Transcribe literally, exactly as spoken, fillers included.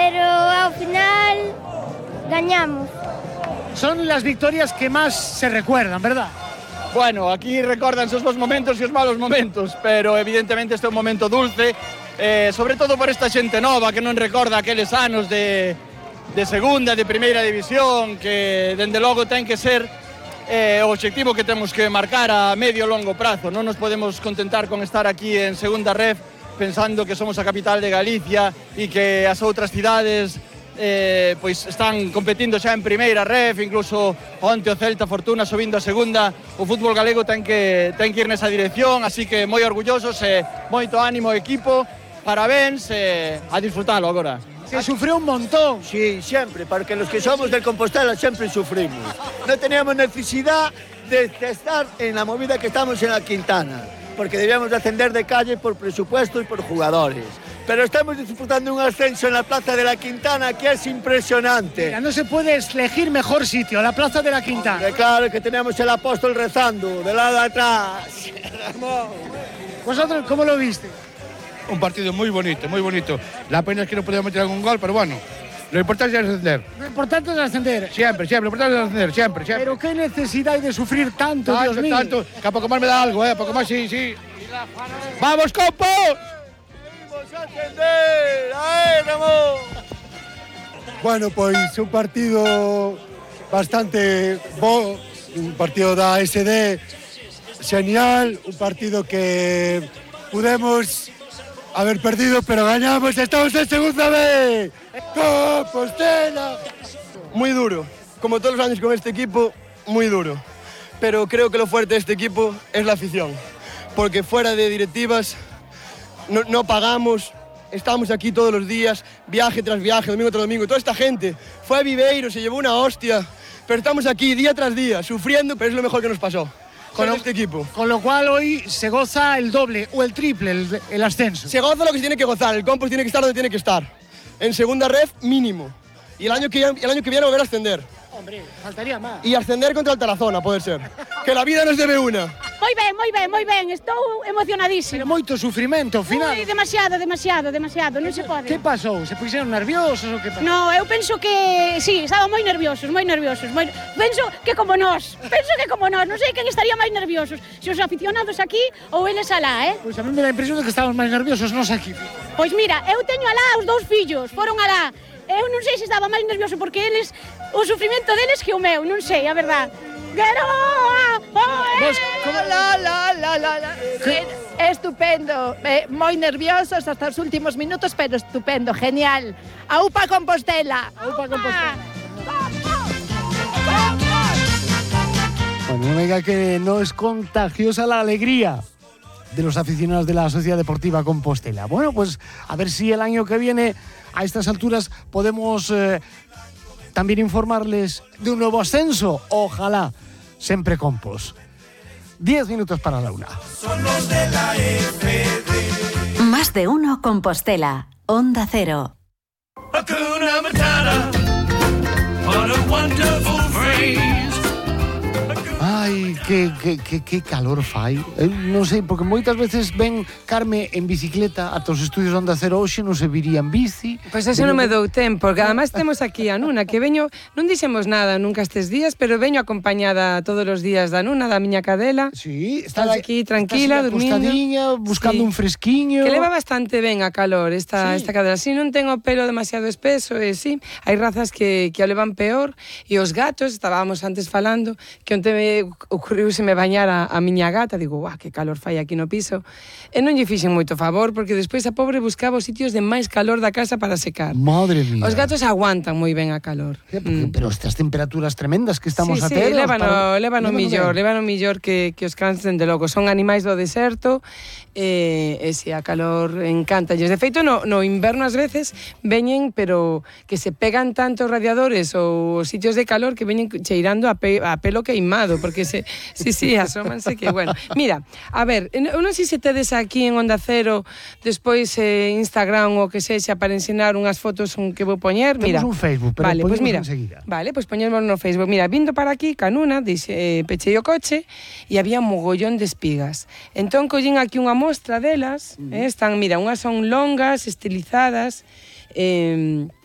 pero ao final gañamos. Son las victorias que más se recuerdan, ¿verdad? Bueno, aquí recordanse os bons momentos e os malos momentos, pero evidentemente este é un momento dulce, eh, sobre todo por esta xente nova que non recorda aqueles anos de, de segunda, de primeira división, que dende logo ten que ser eh, o obxectivo que temos que marcar a medio e longo prazo. Non nos podemos contentar con estar aquí en segunda ref pensando que somos a capital de Galicia e que as outras cidades Eh, pois están competindo xa en primeira ref, incluso onte o Celta Fortuna subindo a segunda. O fútbol galego ten que, ten que ir nesa dirección, así que moi orgullosos e moito ánimo equipo, parabéns e a disfrutalo agora. Se sufrió un montón. Sí, siempre, porque los que somos del Compostela siempre sufrimos. No teníamos necesidad de estar en la movida que estamos en la Quintana, porque debíamos de ascender de calle por presupuesto y por jugadores. Pero estamos disfrutando un ascenso en la Plaza de la Quintana que es impresionante. Mira, no se puede elegir mejor sitio, la Plaza de la Quintana. Hombre, claro que teníamos el apóstol rezando, de lado atrás. ¿Vosotros cómo lo viste? Un partido muy bonito, muy bonito. La pena es que no podíamos meter algún gol, pero bueno, lo importante es ascender. Lo importante es ascender. Siempre, siempre, lo importante es ascender, siempre, siempre. Pero qué necesidad hay de sufrir tanto, tanto Dios mío. Tanto, que a poco más me da algo, ¿eh? A poco más sí, sí. ¡Vamos, compos! Ascender, ¡ay, Ramón! Bueno, pois un partido bastante bo, un partido da A S D genial, un partido que pudemos haber perdido, pero gañamos, estamos en segunda vez. ¡Compostela! Muy duro, como todos los años con este equipo, muy duro. Pero creo que lo fuerte de este equipo es la afición, porque fuera de directivas No, no pagamos, estamos aquí todos los días, viaje tras viaje, domingo tras domingo. Toda esta gente fue a Viveiro, se llevó una hostia, pero estamos aquí día tras día, sufriendo, pero es lo mejor que nos pasó con, con este equipo. Con lo cual hoy se goza el doble o el triple, el, el ascenso. Se goza lo que se tiene que gozar, el Compos tiene que estar donde tiene que estar, en segunda ref mínimo, y el año que, el año que viene volver a ascender. Hombre, faltaría más. Y ascender contra el Tarazona, pode ser. Que la vida nos debe una. Moi ben, moi ben, moi ben, estou emocionadísimo. Pero moito sufrimento, ao final. Ui, demasiado, demasiado, demasiado, non se pode. Que pasou? Se puxeron nerviosos ou que pasou? No, eu penso que, sí, estaban moi nerviosos, moi nerviosos. Moi... Penso que como nós, penso que como nós, non sei quen estaría máis nerviosos, se os aficionados aquí ou eles alá, eh? Pois a mí me dá a impresión de que estamos máis nerviosos nós aquí. Pois mira, eu teño alá os dous fillos, foron alá. Eu non sei se estaba máis nervioso porque eles, o sufrimento deles que o meu, non sei, a verdad. Gueroa! Vos, como... La, la, la, la, la. Eh, estupendo, eh, moi nerviosos hasta os últimos minutos, pero estupendo, genial. Aupa Compostela. Aupa Compostela. Bueno, no me diga que no es contagiosa la alegría de los aficionados de la Sociedad Deportiva Compostela. Bueno, pues a ver si el año que viene, a estas alturas, podemos eh, también informarles de un nuevo ascenso. Ojalá, siempre Compos. Diez minutos para la una. Son los de la F D. Más de uno Compostela, Onda Cero. Hakuna Matata, what a wonderful phrase. Ai, que, que, que, que calor fai. Eu non sei, porque moitas veces ven Carme en bicicleta ata os estudios de Onda Cero, hoxe non se viría en bici. Pois pues eso non me dou tempo, porque además temos aquí a Nuna, que veño, non dixemos nada nunca estes días, pero veño acompañada todos os días da Nuna, da miña cadela. Sí, está aquí tranquila, durmindo. Buscando sí. un fresquiño. Que leva bastante ben a calor esta, sí. esta cadela. Si non ten o pelo demasiado espeso, e sí, hai razas que, que o levan peor, e os gatos, estábamos antes falando, que onte me ocurriuse me bañar a, a miña gata, digo, guau, que calor fai aquí no piso, e non lle fixen moito favor, porque despois a pobre buscaba os sitios de máis calor da casa para secar. Madre mía. Os gatos aguantan moi ben a calor. Sí, porque, mm. Pero estas temperaturas tremendas que estamos sí, a ter... Sí, lévano, para... lévano millor, lévano millor que, que os cans, dende logo. Son animais do deserto, e, e si, a calor encantalles. De feito, no, no inverno ás veces veñen, pero que se pegan tanto os radiadores ou os sitios de calor que veñen cheirando a, pe, a pelo queimado, porque se, sí, sí, asómanse que, bueno. Mira, a ver, eu non sei se tedes aquí en Onda Cero despois eh, Instagram ou que sexa para ensinar unhas fotos un que vou poñer. Mira, temos un Facebook, pero vale, pues mira, enseguida. Vale, pois pues poñemos no Facebook. Mira, vindo para aquí, Canuna, dixe, eh, pechei o coche e había mogollón de espigas. Entón collín aquí unha mostra delas, mm. eh, están, mira, unhas son longas, estilizadas, eh,